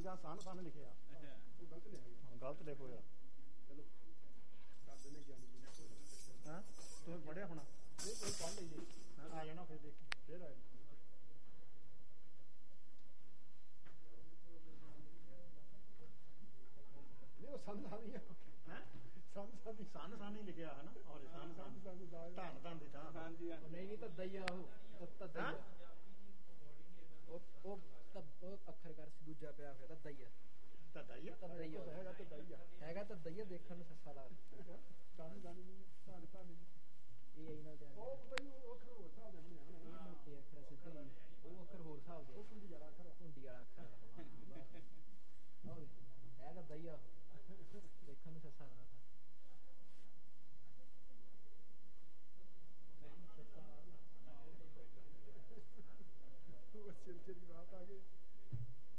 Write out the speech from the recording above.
ਗਾ ਸਨ ਲਿਖਿਆ ਉਹ ਗਲਤ ਲਿਖਿਆ ਗਲਤ ਲਿਖੋ ਯਾਰ ਚਲੋ ਕਰ ਦਿੰਦੇ ਗਿਆਨੀ ਜੀ ਹਾਂ ਤੁਸੀਂ ਪੜ੍ਹਿਆ ਹੋਣਾ ਇਹ ਕੋਈ ਪੜ੍ਹ ਲਈਏ ਆ ਜਾਣਾ ਫਿਰ ਦੇਖ ਫਿਰ ਆ ਨਹੀਂ ਉਹ ਸੰਸਾਨੀ ਹੈ ਸੰਸਾਨੀ ਲਿਖਿਆ ਹੈ ਨਾ ਔਰ ਧੰਨ ਦੀ ਥਾਂ ਹਾਂਜੀ ਨਹੀਂ ਤਾਂ ਦਈਆ ਉਹ ਅੱਖਰ ਕਰ ਦੂਜਾ ਪਿਆ ਹੋਇਆ ਤਾਂ ਦਈਆ ਹੈਗਾ ਤਾਂ ਦਈਆ ਦੇਖਣ ਨੂੰ ਸੱਸਾ ਲੱਗਦਾ ਇਹ ਆਈ ਨਾਲ ਉਹ ਅੱਖਰ ਹੋਰ ਹਿਸਾਬ ਦੇ ਬਣਿਆ ਹੋਣਾ ਇਹ ਮੋਟੇ ਅੱਖਰ ਸਿੱਧੇ ਉਹ ਅੱਖਰ ਹੋਰ ਹਿਸਾਬ ਦੇ ਉਹ ਕੁੰਡੀ ਵਾਲਾ ਅੱਖਰ ਕੁੰਡੀ ਵਾਲਾ